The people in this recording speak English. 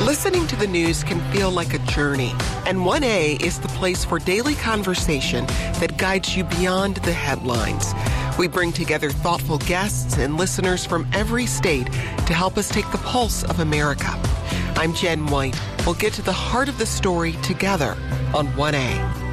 Listening to the news can feel like a journey, and 1A is the place for daily conversation that guides you beyond the headlines. We bring together thoughtful guests and listeners from every state to help us take the pulse of America. I'm Jen White. We'll get to the heart of the story together on 1A.